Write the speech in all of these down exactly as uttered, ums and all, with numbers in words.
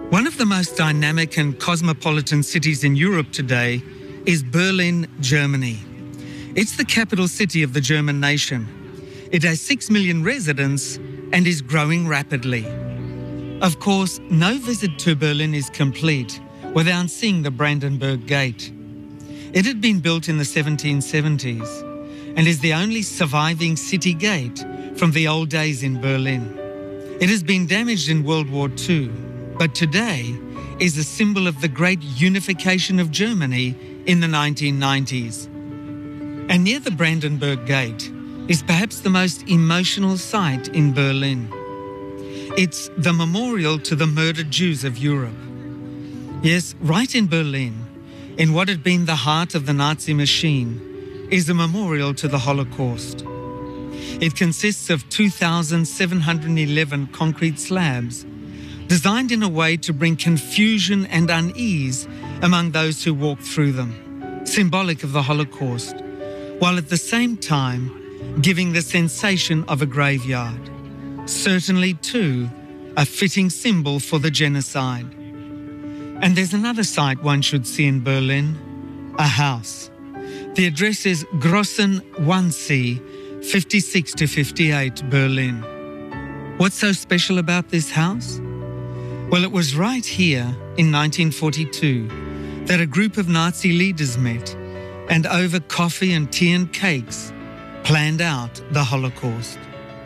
One of the most dynamic and cosmopolitan cities in Europe today is Berlin, Germany. It's the capital city of the German nation. It has six million residents and is growing rapidly. Of course, no visit to Berlin is complete without seeing the Brandenburg Gate. It had been built in the seventeen seventies and is the only surviving city gate from the old days in Berlin. It has been damaged in World War Two, but today is a symbol of the great unification of Germany in the nineteen nineties. And near the Brandenburg Gate is perhaps the most emotional site in Berlin. It's the memorial to the murdered Jews of Europe. Yes, right in Berlin, in what had been the heart of the Nazi machine, is a memorial to the Holocaust. It consists of two thousand seven hundred eleven concrete slabs, designed in a way to bring confusion and unease among those who walk through them, symbolic of the Holocaust, while at the same time giving the sensation of a graveyard. Certainly, too, a fitting symbol for the genocide. And there's another sight one should see in Berlin, a house. The address is Grossen Wannsee, fifty-six to fifty-eight, Berlin. What's so special about this house? Well, it was right here in nineteen forty-two that a group of Nazi leaders met and over coffee and tea and cakes planned out the Holocaust.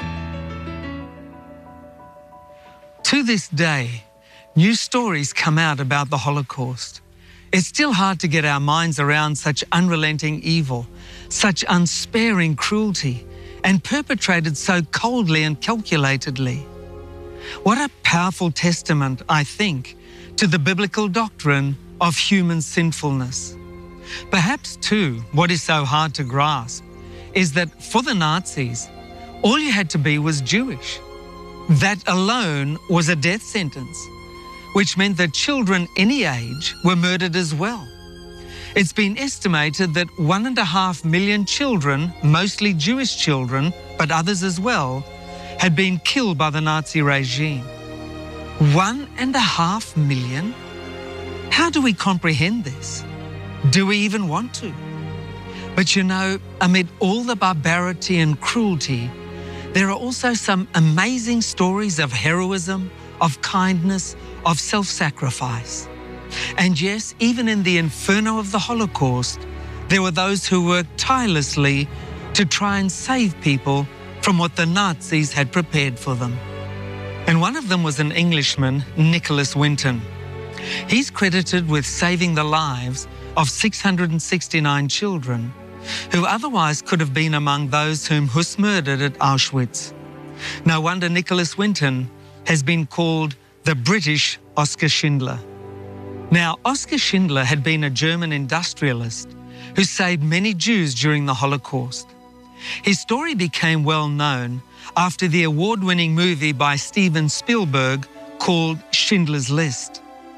To this day, new stories come out about the Holocaust. It's still hard to get our minds around such unrelenting evil, such unsparing cruelty, and perpetrated so coldly and calculatedly. What a powerful testament, I think, to the biblical doctrine of human sinfulness. Perhaps, too, what is so hard to grasp is that for the Nazis, all you had to be was Jewish. That alone was a death sentence, which meant that children any age were murdered as well. It's been estimated that one and a half million children, mostly Jewish children, but others as well, had been killed by the Nazi regime. One and a half million? How do we comprehend this? Do we even want to? But you know, amid all the barbarity and cruelty, there are also some amazing stories of heroism, of kindness, of self-sacrifice. And yes, even in the inferno of the Holocaust, there were those who worked tirelessly to try and save people from what the Nazis had prepared for them. And one of them was an Englishman, Nicholas Winton. He's credited with saving the lives of six hundred sixty-nine children who otherwise could have been among those whom Hus murdered at Auschwitz. No wonder Nicholas Winton has been called the British Oskar Schindler. Now, Oskar Schindler had been a German industrialist who saved many Jews during the Holocaust. His story became well known after the award-winning movie by Steven Spielberg called Schindler's List.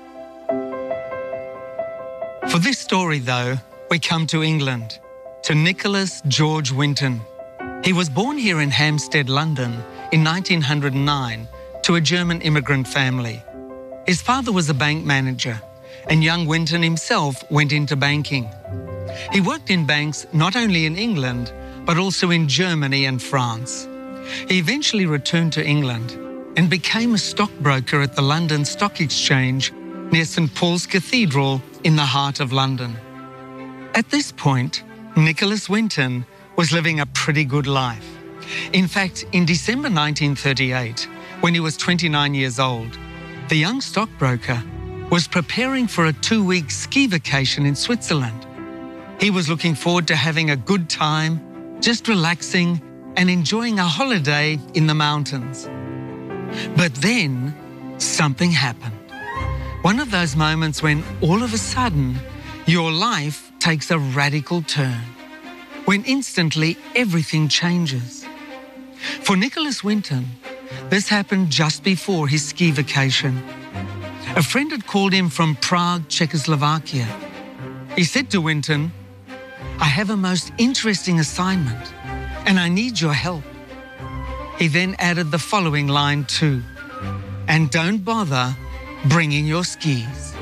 For this story, though, we come to England, to Nicholas George Winton. He was born here in Hampstead, London, in nineteen oh nine to a German immigrant family. His father was a bank manager, and young Winton himself went into banking. He worked in banks not only in England, but also in Germany and France. He eventually returned to England and became a stockbroker at the London Stock Exchange near Saint Paul's Cathedral in the heart of London. At this point, Nicholas Winton was living a pretty good life. In fact, in December nineteen thirty-eight, when he was twenty-nine years old, the young stockbroker was preparing for a two-week ski vacation in Switzerland. He was looking forward to having a good time, just relaxing and enjoying a holiday in the mountains. But then something happened. One of those moments when all of a sudden your life takes a radical turn, when instantly everything changes. For Nicholas Winton, this happened just before his ski vacation. A friend had called him from Prague, Czechoslovakia. He said to Winton, "I have a most interesting assignment and I need your help." He then added the following line too, "And don't bother bringing your skis.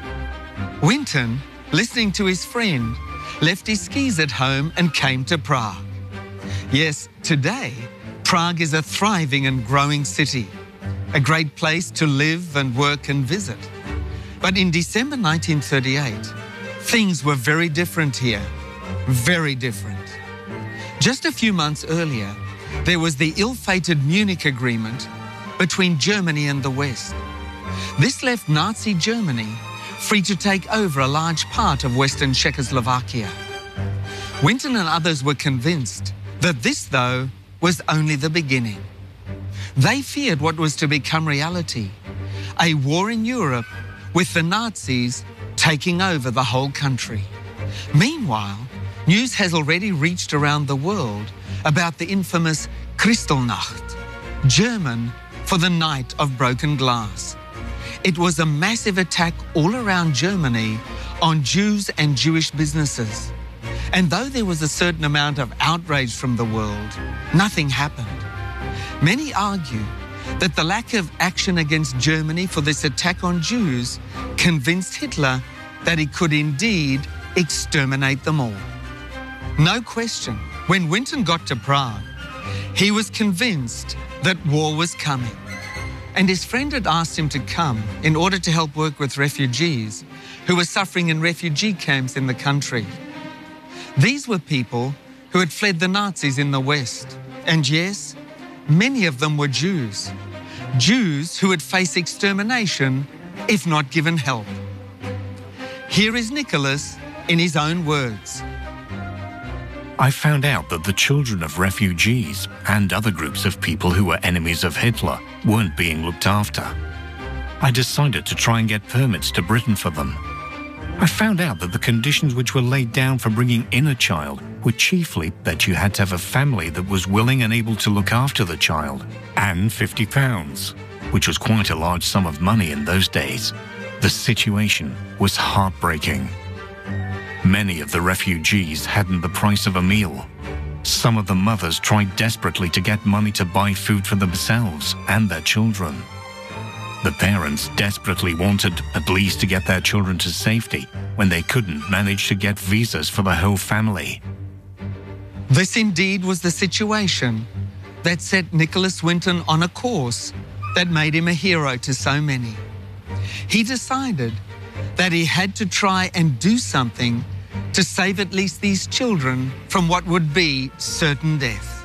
Winton, listening to his friend, left his skis at home and came to Prague. Yes, today, Prague is a thriving and growing city, a great place to live and work and visit. But in December nineteen thirty-eight, things were very different here, very different. Just a few months earlier, there was the ill-fated Munich Agreement between Germany and the West. This left Nazi Germany free to take over a large part of Western Czechoslovakia. Winton and others were convinced that this, though, was only the beginning. They feared what was to become reality, a war in Europe with the Nazis taking over the whole country. Meanwhile, news has already reached around the world about the infamous Kristallnacht, German for the night of broken glass. It was a massive attack all around Germany on Jews and Jewish businesses. And though there was a certain amount of outrage from the world, nothing happened. Many argue that the lack of action against Germany for this attack on Jews convinced Hitler that he could indeed exterminate them all. No question, when Winton got to Prague, he was convinced that war was coming. And his friend had asked him to come in order to help work with refugees who were suffering in refugee camps in the country. These were people who had fled the Nazis in the West. And yes, many of them were Jews. Jews who would face extermination if not given help. Here is Nicholas in his own words. I found out that the children of refugees and other groups of people who were enemies of Hitler weren't being looked after. I decided to try and get permits to Britain for them. I found out that the conditions which were laid down for bringing in a child were chiefly that you had to have a family that was willing and able to look after the child, and fifty pounds, which was quite a large sum of money in those days. The situation was heartbreaking. Many of the refugees hadn't the price of a meal. Some of the mothers tried desperately to get money to buy food for themselves and their children. The parents desperately wanted at least to get their children to safety when they couldn't manage to get visas for the whole family. This indeed was the situation that set Nicholas Winton on a course that made him a hero to so many. He decided that he had to try and do something to save at least these children from what would be certain death.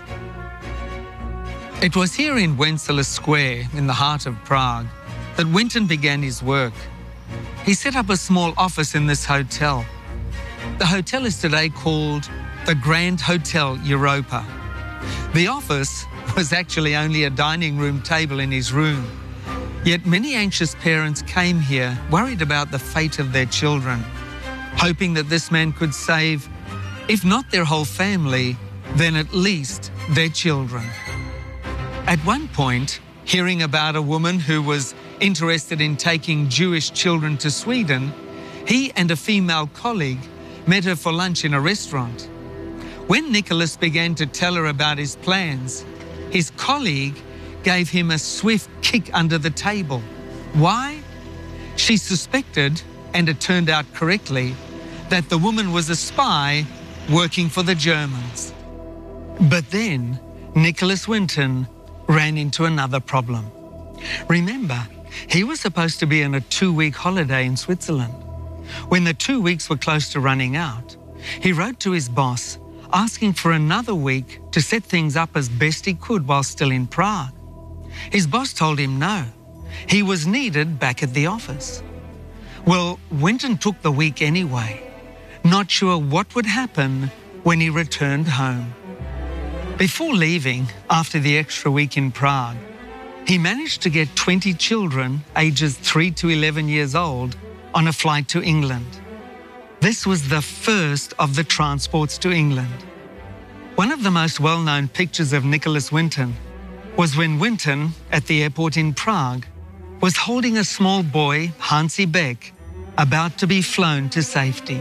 It was here in Wenceslas Square, in the heart of Prague, that Winton began his work. He set up a small office in this hotel. The hotel is today called the Grand Hotel Europa. The office was actually only a dining room table in his room. Yet many anxious parents came here worried about the fate of their children, hoping that this man could save, if not their whole family, then at least their children. At one point, hearing about a woman who was interested in taking Jewish children to Sweden, he and a female colleague met her for lunch in a restaurant. When Nicholas began to tell her about his plans, his colleague gave him a swift kick under the table. Why? She suspected, and it turned out correctly, that the woman was a spy working for the Germans. But then Nicholas Winton ran into another problem. Remember, he was supposed to be on a two-week holiday in Switzerland. When the two weeks were close to running out, he wrote to his boss asking for another week to set things up as best he could while still in Prague. His boss told him no. He was needed back at the office. Well, Winton took the week anyway, not sure what would happen when he returned home. Before leaving, after the extra week in Prague, he managed to get twenty children, ages three to eleven years old, on a flight to England. This was the first of the transports to England. One of the most well-known pictures of Nicholas Winton was when Winton, at the airport in Prague, was holding a small boy, Hansi Beck, about to be flown to safety.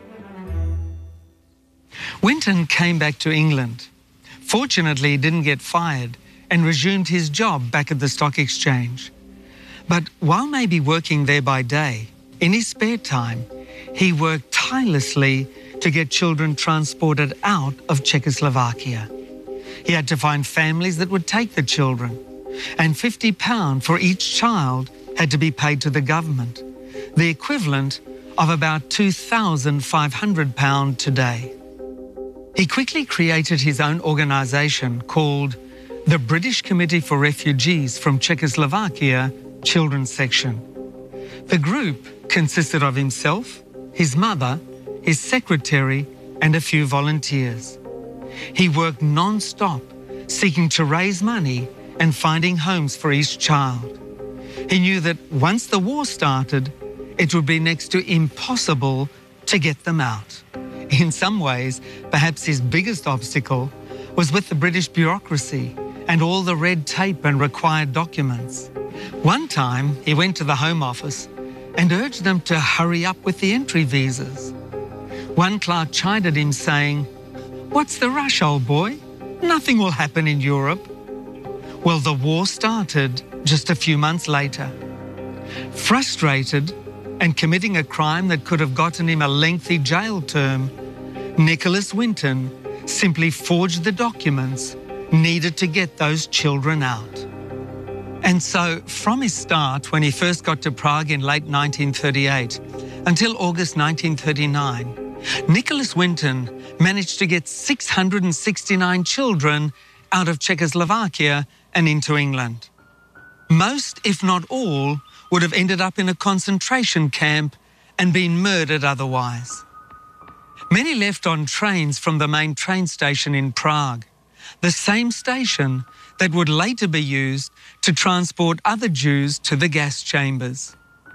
Winton came back to England. Fortunately, he didn't get fired and resumed his job back at the stock exchange. But while maybe working there by day, in his spare time, he worked tirelessly to get children transported out of Czechoslovakia. He had to find families that would take the children, and fifty pounds for each child had to be paid to the government, the equivalent of about two thousand five hundred pounds today. He quickly created his own organisation called the British Committee for Refugees from Czechoslovakia Children's Section. The group consisted of himself, his mother, his secretary, and a few volunteers. He worked non-stop, seeking to raise money and finding homes for each child. He knew that once the war started, it would be next to impossible to get them out. In some ways, perhaps his biggest obstacle was with the British bureaucracy and all the red tape and required documents. One time, he went to the Home Office and urged them to hurry up with the entry visas. One clerk chided him, saying, "What's the rush, old boy? Nothing will happen in Europe." Well, the war started just a few months later. Frustrated and committing a crime that could have gotten him a lengthy jail term, Nicholas Winton simply forged the documents needed to get those children out. And so, from his start, when he first got to Prague in late nineteen thirty-eight, until August nineteen thirty-nine, Nicholas Winton managed to get six hundred sixty-nine children out of Czechoslovakia and into England. Most, if not all, would have ended up in a concentration camp and been murdered otherwise. Many left on trains from the main train station in Prague, the same station that would later be used to transport other Jews to the gas chambers.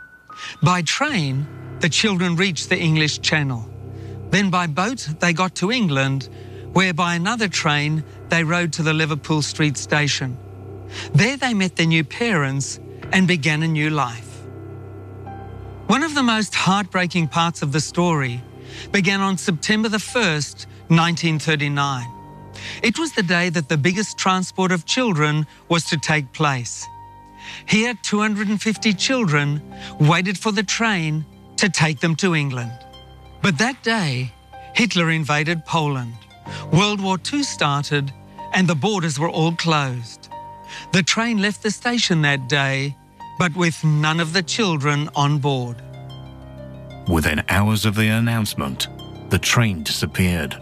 By train, the children reached the English Channel. Then by boat, they got to England, where by another train, they rode to the Liverpool Street station. There they met their new parents and began a new life. One of the most heartbreaking parts of the story began on September the first, nineteen thirty-nine. It was the day that the biggest transport of children was to take place. Here, two hundred fifty children waited for the train to take them to England. But that day, Hitler invaded Poland. World War Two started and the borders were all closed. The train left the station that day, but with none of the children on board. Within hours of the announcement, the train disappeared.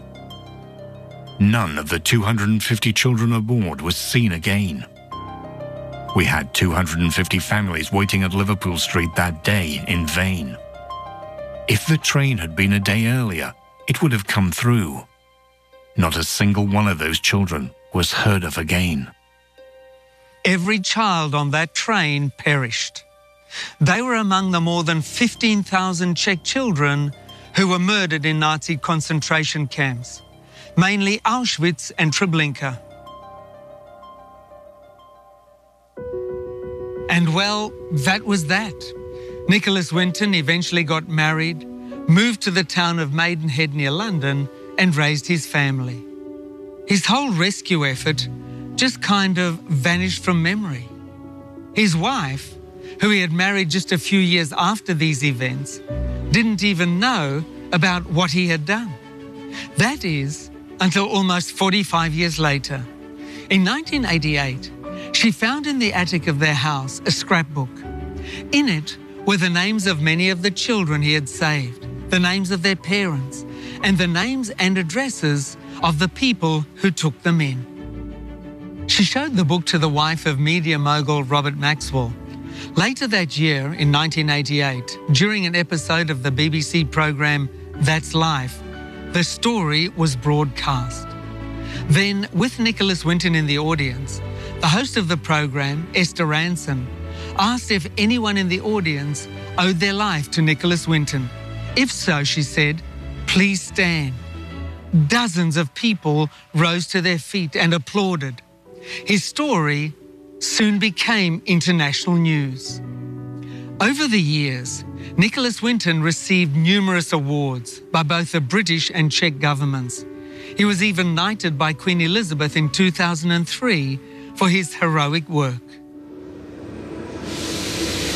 None of the two hundred fifty children aboard was seen again. We had two hundred fifty families waiting at Liverpool Street that day in vain. If the train had been a day earlier, it would have come through. Not a single one of those children was heard of again. Every child on that train perished. They were among the more than fifteen thousand Czech children who were murdered in Nazi concentration camps, mainly Auschwitz and Treblinka. And well, that was that. Nicholas Winton eventually got married, moved to the town of Maidenhead near London, and raised his family. His whole rescue effort just kind of vanished from memory. His wife, who he had married just a few years after these events, didn't even know about what he had done. That is, until almost forty-five years later. In nineteen eighty-eight, she found in the attic of their house a scrapbook. In it were the names of many of the children he had saved, the names of their parents, and the names and addresses of the people who took them in. She showed the book to the wife of media mogul Robert Maxwell. Later that year, in nineteen eighty-eight, during an episode of the B B C programme That's Life, the story was broadcast. Then, with Nicholas Winton in the audience, the host of the programme, Esther Ranson, asked if anyone in the audience owed their life to Nicholas Winton. If so, she said, "Please stand." Dozens of people rose to their feet and applauded. His story soon became international news. Over the years, Nicholas Winton received numerous awards by both the British and Czech governments. He was even knighted by Queen Elizabeth in two thousand three for his heroic work.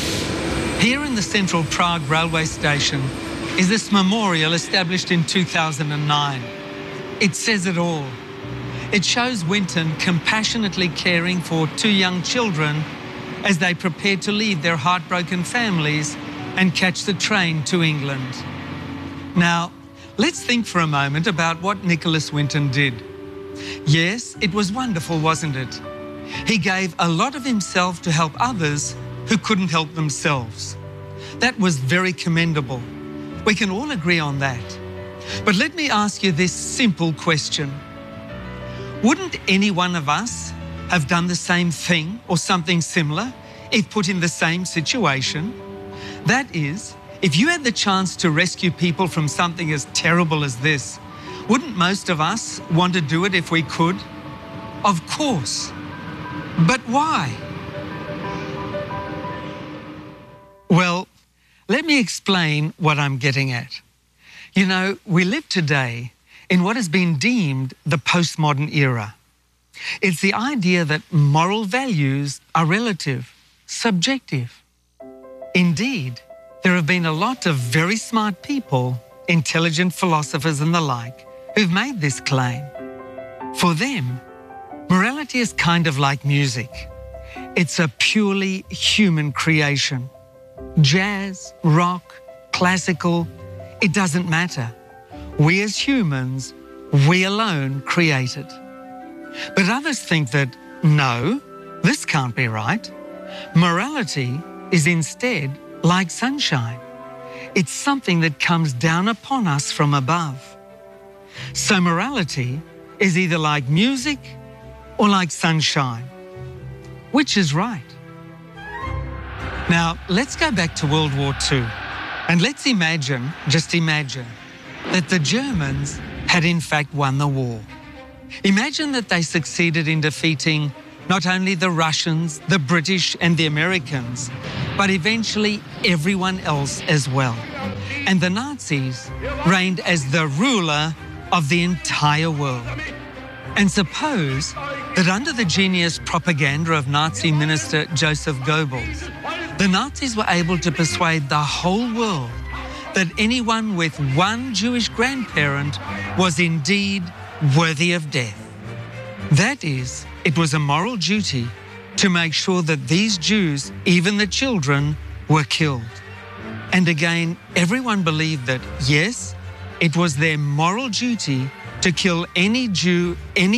Here in the central Prague railway station is this memorial established in two thousand nine. It says it all. It shows Winton compassionately caring for two young children as they prepared to leave their heartbroken families and catch the train to England. Now, let's think for a moment about what Nicholas Winton did. Yes, it was wonderful, wasn't it? He gave a lot of himself to help others who couldn't help themselves. That was very commendable. We can all agree on that. But let me ask you this simple question. Wouldn't any one of us have done the same thing or something similar if put in the same situation? That is, if you had the chance to rescue people from something as terrible as this, wouldn't most of us want to do it if we could? Of course. But why? Well, let me explain what I'm getting at. You know, we live today in what has been deemed the postmodern era. It's the idea that moral values are relative, subjective. Indeed, there have been a lot of very smart people, intelligent philosophers and the like, who've made this claim. For them, morality is kind of like music. It's a purely human creation. Jazz, rock, classical, it doesn't matter. We as humans, we alone create it. But others think that, no, this can't be right. Morality is instead like sunshine. It's something that comes down upon us from above. So morality is either like music or like sunshine. Which is right? Now, let's go back to World War Two. And let's imagine, just imagine, that the Germans had in fact won the war. Imagine that they succeeded in defeating not only the Russians, the British and the Americans, but eventually everyone else as well. And the Nazis reigned as the ruler of the entire world. And suppose that under the genius propaganda of Nazi minister Joseph Goebbels, the Nazis were able to persuade the whole world that anyone with one Jewish grandparent was indeed worthy of death. That is, it was a moral duty to make sure that these Jews, even the children, were killed. And again, everyone believed that, yes, it was their moral duty to kill any Jew, any